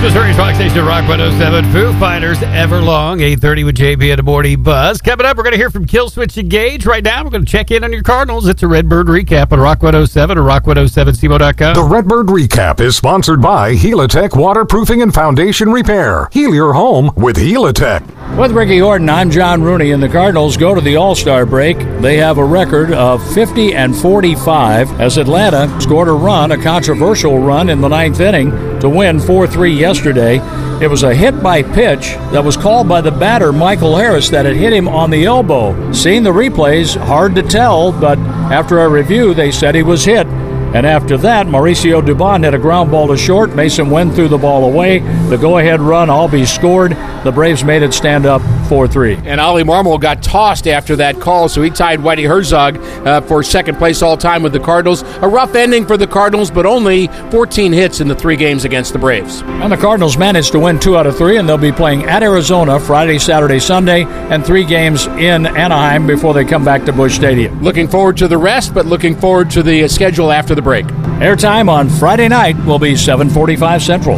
Missouri's Rock Station, Rock 107. Foo Fighters, Everlong, 8:30 with JP and the Morning Buzz. Coming up, we're going to hear from Killswitch Engage. Right now, we're going to check in on your Cardinals. It's a Redbird Recap on Rock 107 or rock107cmo.com. The Redbird Recap is sponsored by Helitech Waterproofing and Foundation Repair. Heal your home with Helitech. With Ricky Horton, I'm John Rooney, and the Cardinals go to the All-Star break. They have a record of 50-45 as Atlanta scored a run, a controversial run in the ninth inning to win 4-3 yesterday. It was a hit by pitch that was called by the batter, Michael Harris, that had hit him on the elbow. Seeing the replays, hard to tell, but after a review, they said he was hit. And after that, Mauricio Dubon hit a ground ball to short. Mason Wynn threw the ball away. The go-ahead run, Albies scored. The Braves made it stand up 4-3. And Ollie Marmol got tossed after that call, so he tied Whitey Herzog for second place all-time with the Cardinals. A rough ending for the Cardinals, but only 14 hits in the 3 games against the Braves. And the Cardinals managed to win 2 out of 3, and they'll be playing at Arizona Friday, Saturday, Sunday, and 3 games in Anaheim before they come back to Busch Stadium. Looking forward to the rest, but looking forward to the schedule after the break. Airtime on Friday night will be 7:45 Central.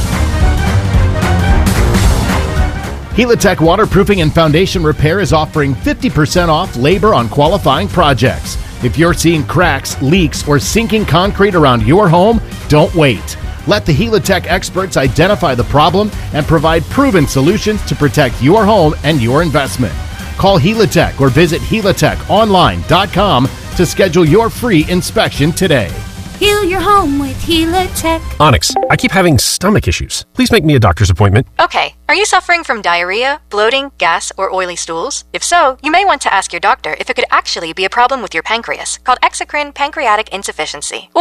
Helitech Waterproofing and Foundation Repair is offering 50% off labor on qualifying projects. If you're seeing cracks, leaks, or sinking concrete around your home, don't wait. Let the Helitech experts identify the problem and provide proven solutions to protect your home and your investment. Call Helitech or visit helitechonline.com to schedule your free inspection today. Heal your home with Helitech. Onyx, I keep having stomach issues. Please make me a doctor's appointment. Okay, are you suffering from diarrhea, bloating, gas, or oily stools? If so, you may want to ask your doctor if it could actually be a problem with your pancreas, called exocrine pancreatic insufficiency.